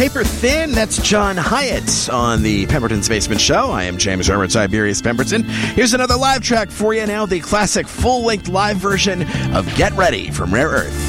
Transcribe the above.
Paper Thin, that's John Hyatt on the Pemberton's Basement Show. I am James Robert Tiberius Pemberton. Here's another live track for you now, the classic full-length live version of Get Ready from Rare Earth.